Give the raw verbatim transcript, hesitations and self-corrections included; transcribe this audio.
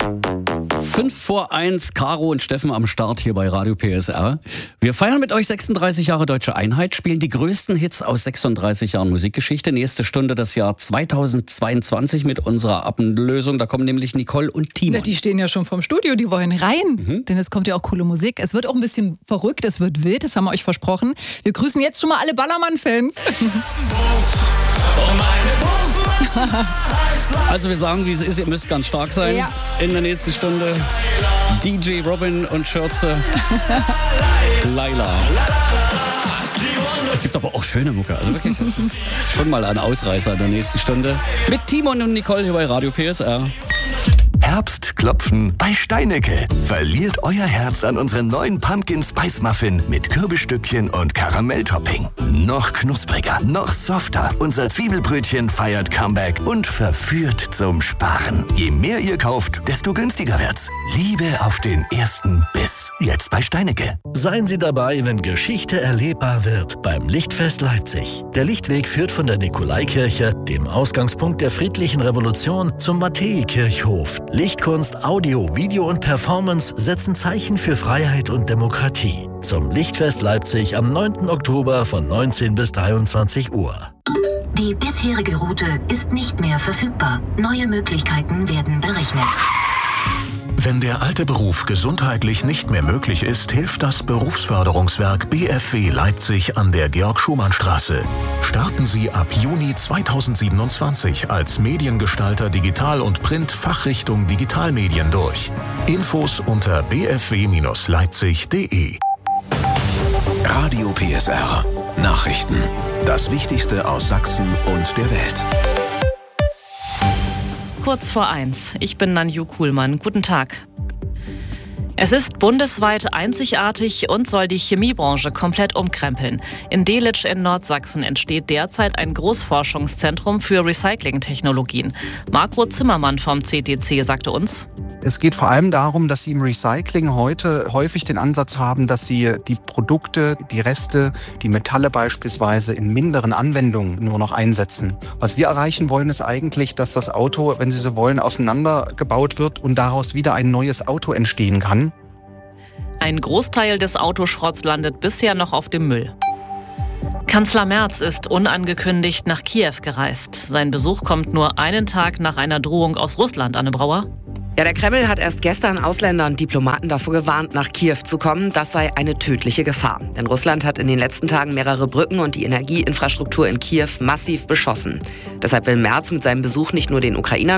Fünf vor eins, Caro und Steffen am Start hier bei Radio P S R. Wir feiern mit euch sechsunddreißig Jahre Deutsche Einheit, spielen die größten Hits aus sechsunddreißig Jahren Musikgeschichte. Nächste Stunde das Jahr zweitausendzweiundzwanzig mit unserer Ablösung. Da kommen nämlich Nicole und Timon. Die stehen ja schon vom Studio, die wollen rein. Mhm. Denn es kommt ja auch coole Musik. Es wird auch ein bisschen verrückt, es wird wild, das haben wir euch versprochen. Wir grüßen jetzt schon mal alle Ballermann-Fans. Also wir sagen, wie es ist, ihr müsst ganz stark sein. Ja. In der nächsten Stunde D J Robin und Schürze. Laila. Es gibt aber auch schöne Mucke. Also wirklich, das ist schon mal ein Ausreißer in der nächsten Stunde. Mit Timon und Nicole hier bei Radio P S R. Herbstklopfen bei Steinecke. Verliert euer Herz an unseren neuen Pumpkin Spice Muffin mit Kürbisstückchen und Karamelltopping. Noch knuspriger, noch softer. Unser Zwiebelbrötchen feiert Comeback und verführt zum Sparen. Je mehr ihr kauft, desto günstiger wird's. Liebe auf den ersten Biss. Jetzt bei Steinecke. Seien Sie dabei, wenn Geschichte erlebbar wird beim Lichtfest Leipzig. Der Lichtweg führt von der Nikolaikirche, dem Ausgangspunkt der friedlichen Revolution, zum Matthäikirchhof. Lichtkunst, Audio, Video und Performance setzen Zeichen für Freiheit und Demokratie. Zum Lichtfest Leipzig am neunten Oktober von neunzehn bis dreiundzwanzig Uhr. Die bisherige Route ist nicht mehr verfügbar. Neue Möglichkeiten werden berechnet. Wenn der alte Beruf gesundheitlich nicht mehr möglich ist, hilft das Berufsförderungswerk B F W Leipzig an der Georg-Schumann-Straße. Starten Sie ab Juni zweitausendsiebenundzwanzig als Mediengestalter Digital- und Print Fachrichtung Digitalmedien durch. Infos unter b f w Bindestrich leipzig punkt de. Radio P S R. Nachrichten. Das Wichtigste aus Sachsen und der Welt. Kurz vor eins. Ich bin Nanju Kuhlmann. Guten Tag. Es ist bundesweit einzigartig und soll die Chemiebranche komplett umkrempeln. In Delitzsch in Nordsachsen entsteht derzeit ein Großforschungszentrum für Recyclingtechnologien. Marco Zimmermann vom C T C sagte uns: Es geht vor allem darum, dass Sie im Recycling heute häufig den Ansatz haben, dass Sie die Produkte, die Reste, die Metalle beispielsweise in minderen Anwendungen nur noch einsetzen. Was wir erreichen wollen, ist eigentlich, dass das Auto, wenn Sie so wollen, auseinandergebaut wird und daraus wieder ein neues Auto entstehen kann. Ein Großteil des Autoschrotts landet bisher noch auf dem Müll. Kanzler Merz ist unangekündigt nach Kiew gereist. Sein Besuch kommt nur einen Tag nach einer Drohung aus Russland, Anne Brauer. Ja, der Kreml hat erst gestern Ausländer und Diplomaten davor gewarnt, nach Kiew zu kommen. Das sei eine tödliche Gefahr. Denn Russland hat in den letzten Tagen mehrere Brücken und die Energieinfrastruktur in Kiew massiv beschossen. Deshalb will Merz mit seinem Besuch nicht nur den Ukrainern